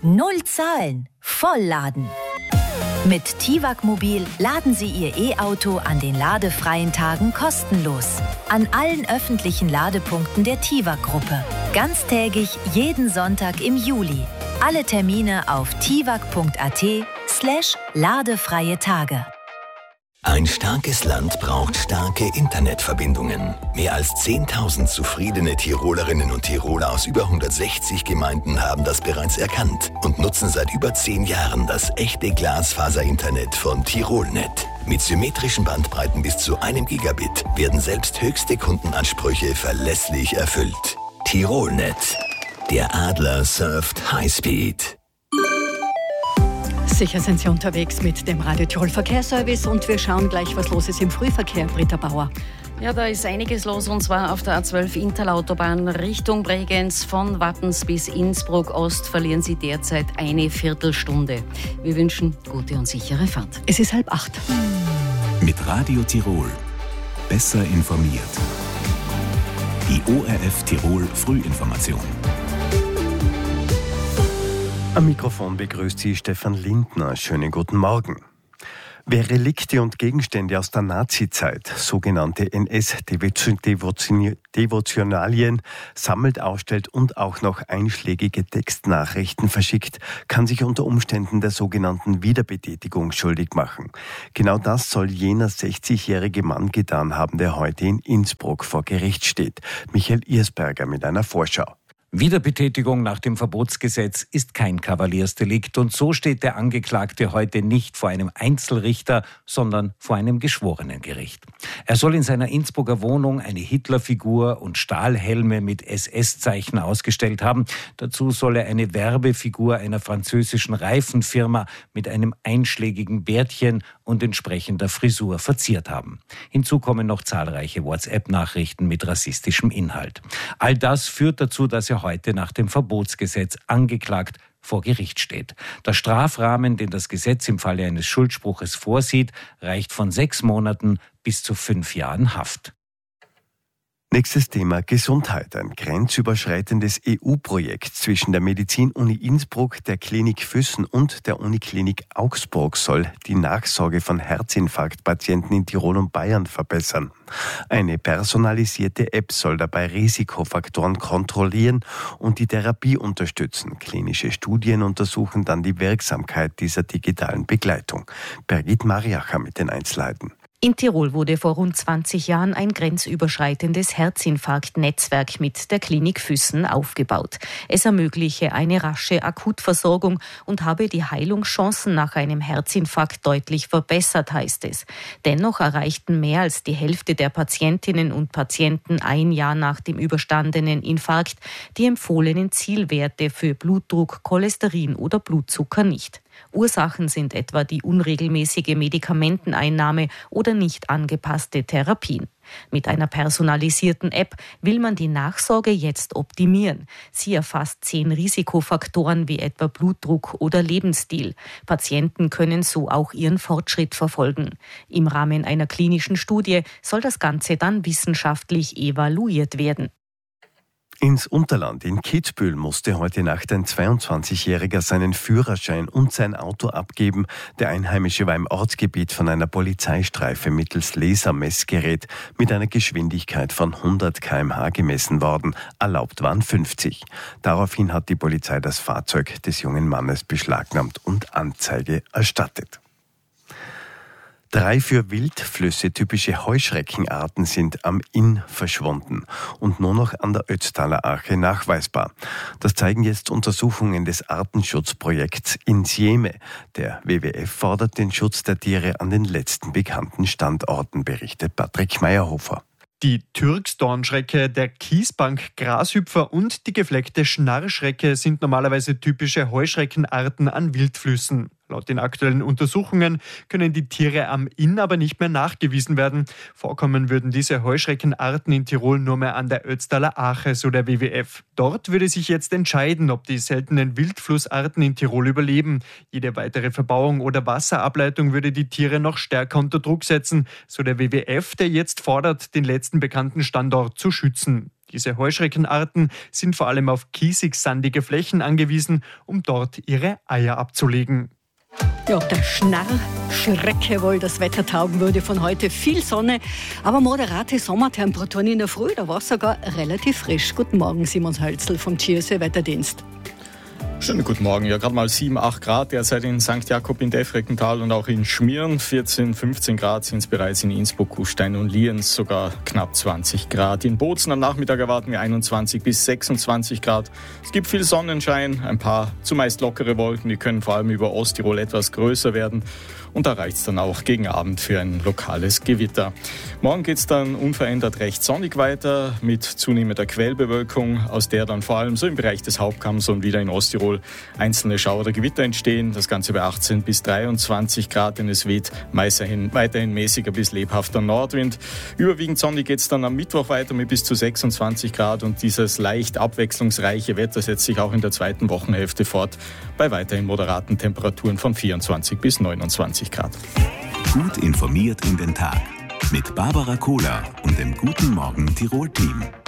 Null Zahlen, Vollladen. Mit TIWAG Mobil laden Sie Ihr E-Auto an den ladefreien Tagen kostenlos. An allen öffentlichen Ladepunkten der TIWAG-Gruppe. Ganztägig jeden Sonntag im Juli. Alle Termine auf tiwag.at/ladefreie Tage. Ein starkes Land braucht starke Internetverbindungen. Mehr als 10.000 zufriedene Tirolerinnen und Tiroler aus über 160 Gemeinden haben das bereits erkannt und nutzen seit über 10 Jahren das echte Glasfaser-Internet von Tirolnet. Mit symmetrischen Bandbreiten bis zu 1 Gigabit werden selbst höchste Kundenansprüche verlässlich erfüllt. Tirolnet. Der Adler surft Highspeed. Sicher sind Sie unterwegs mit dem Radio Tirol Verkehrsservice und wir schauen gleich, was los ist im Frühverkehr. Britta Bauer. Ja, da ist einiges los und zwar auf der A12 Interlautobahn Richtung Bregenz. Von Wattens bis Innsbruck Ost verlieren Sie derzeit eine Viertelstunde. Wir wünschen gute und sichere Fahrt. Es ist 7:30. Mit Radio Tirol. Besser informiert. Die ORF Tirol Frühinformation. Am Mikrofon begrüßt Sie Stefan Lindner. Schönen guten Morgen. Wer Relikte und Gegenstände aus der Nazizeit, sogenannte NS-Devotionalien, sammelt, ausstellt und auch noch einschlägige Textnachrichten verschickt, kann sich unter Umständen der sogenannten Wiederbetätigung schuldig machen. Genau das soll jener 60-jährige Mann getan haben, der heute in Innsbruck vor Gericht steht. Michael Irsberger mit einer Vorschau. Wiederbetätigung nach dem Verbotsgesetz ist kein Kavaliersdelikt und so steht der Angeklagte heute nicht vor einem Einzelrichter, sondern vor einem Geschworenengericht. Er soll in seiner Innsbrucker Wohnung eine Hitlerfigur und Stahlhelme mit SS-Zeichen ausgestellt haben. Dazu soll er eine Werbefigur einer französischen Reifenfirma mit einem einschlägigen Bärtchen und entsprechender Frisur verziert haben. Hinzu kommen noch zahlreiche WhatsApp-Nachrichten mit rassistischem Inhalt. All das führt dazu, dass er heute nach dem Verbotsgesetz angeklagt vor Gericht steht. Der Strafrahmen, den das Gesetz im Falle eines Schuldspruches vorsieht, reicht von 6 Monaten bis zu 5 Jahren Haft. Nächstes Thema: Gesundheit. Ein grenzüberschreitendes EU-Projekt zwischen der Medizin-Uni Innsbruck, der Klinik Füssen und der Uniklinik Augsburg soll die Nachsorge von Herzinfarktpatienten in Tirol und Bayern verbessern. Eine personalisierte App soll dabei Risikofaktoren kontrollieren und die Therapie unterstützen. Klinische Studien untersuchen dann die Wirksamkeit dieser digitalen Begleitung. Birgit Mariacher mit den Einzelheiten. In Tirol wurde vor rund 20 Jahren ein grenzüberschreitendes Herzinfarkt-Netzwerk mit der Klinik Füssen aufgebaut. Es ermögliche eine rasche Akutversorgung und habe die Heilungschancen nach einem Herzinfarkt deutlich verbessert, heißt es. Dennoch erreichten mehr als die Hälfte der Patientinnen und Patienten 1 Jahr nach dem überstandenen Infarkt die empfohlenen Zielwerte für Blutdruck, Cholesterin oder Blutzucker nicht. Ursachen sind etwa die unregelmäßige Medikamenteneinnahme oder nicht angepasste Therapien. Mit einer personalisierten App will man die Nachsorge jetzt optimieren. Sie erfasst 10 Risikofaktoren wie etwa Blutdruck oder Lebensstil. Patienten können so auch ihren Fortschritt verfolgen. Im Rahmen einer klinischen Studie soll das Ganze dann wissenschaftlich evaluiert werden. Ins Unterland in Kitzbühel musste heute Nacht ein 22-Jähriger seinen Führerschein und sein Auto abgeben. Der Einheimische war im Ortsgebiet von einer Polizeistreife mittels Lasermessgerät mit einer Geschwindigkeit von 100 km/h gemessen worden. Erlaubt waren 50. Daraufhin hat die Polizei das Fahrzeug des jungen Mannes beschlagnahmt und Anzeige erstattet. 3 für Wildflüsse typische Heuschreckenarten sind am Inn verschwunden und nur noch an der Ötztaler Arche nachweisbar. Das zeigen jetzt Untersuchungen des Artenschutzprojekts Insieme. Der WWF fordert den Schutz der Tiere an den letzten bekannten Standorten, berichtet Patrick Meyerhofer. Die Türksdornschrecke, der Kiesbank-Grashüpfer und die gefleckte Schnarrschrecke sind normalerweise typische Heuschreckenarten an Wildflüssen. Laut den aktuellen Untersuchungen können die Tiere am Inn aber nicht mehr nachgewiesen werden. Vorkommen würden diese Heuschreckenarten in Tirol nur mehr an der Ötztaler Ache, so der WWF. Dort würde sich jetzt entscheiden, ob die seltenen Wildflussarten in Tirol überleben. Jede weitere Verbauung oder Wasserableitung würde die Tiere noch stärker unter Druck setzen, so der WWF, der jetzt fordert, den letzten bekannten Standort zu schützen. Diese Heuschreckenarten sind vor allem auf kiesig-sandige Flächen angewiesen, um dort ihre Eier abzulegen. Ja, der Schnarrschrecke wohl das Wetter taugen würde von heute. Viel Sonne, aber moderate Sommertemperaturen in der Früh. Da war es sogar relativ frisch. Guten Morgen, Simon Hölzl vom GSE Wetterdienst. Schönen guten Morgen. Ja, gerade mal 7, 8 Grad derzeit in St. Jakob in Defreckental und auch in Schmieren. 14, 15 Grad sind es bereits in Innsbruck, Kufstein und Lienz, sogar knapp 20 Grad. In Bozen am Nachmittag erwarten wir 21 bis 26 Grad. Es gibt viel Sonnenschein, ein paar zumeist lockere Wolken, die können vor allem über Osttirol etwas größer werden. Und da reicht es dann auch gegen Abend für ein lokales Gewitter. Morgen geht es dann unverändert recht sonnig weiter mit zunehmender Quellbewölkung, aus der dann vor allem so im Bereich des Hauptkamms und wieder in Osttirol einzelne Schauer oder Gewitter entstehen. Das Ganze bei 18 bis 23 Grad, denn es weht weiterhin mäßiger bis lebhafter Nordwind. Überwiegend sonnig geht es dann am Mittwoch weiter mit bis zu 26 Grad und dieses leicht abwechslungsreiche Wetter setzt sich auch in der zweiten Wochenhälfte fort bei weiterhin moderaten Temperaturen von 24 bis 29 Grad. Gut informiert in den Tag mit Barbara Kohler und dem Guten Morgen Tirol-Team.